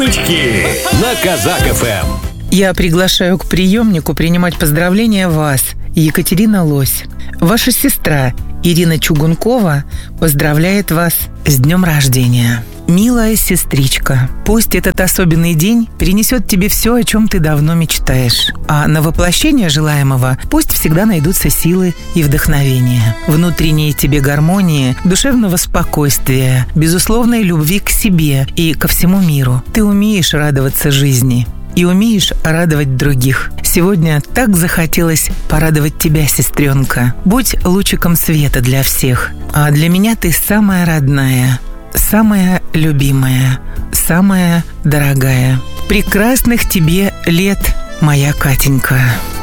Перемычки на Казак ФМ. Я приглашаю к приемнику принимать поздравления вас, Екатерина Лось. Ваша сестра Ирина Чугункова поздравляет вас с днем рождения. Милая сестричка, пусть этот особенный день принесет тебе все, о чем ты давно мечтаешь. А на воплощение желаемого пусть всегда найдутся силы и вдохновение. Внутренней тебе гармонии, душевного спокойствия, безусловной любви к себе и ко всему миру. Ты умеешь радоваться жизни и умеешь радовать других. Сегодня так захотелось порадовать тебя, сестренка. Будь лучиком света для всех. А для меня ты самая родная, самая любимая, самая дорогая. Прекрасных тебе лет, моя Катенька.